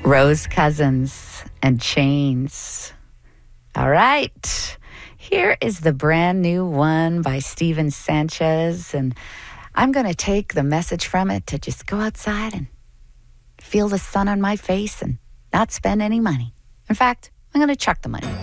Rose Cousins and Chains. All right. Here is the brand new one by Steven Sanchez. And I'm going to take the message from it to just go outside and feel the sun on my face and not spend any money. In fact, I'm going to chuck the money.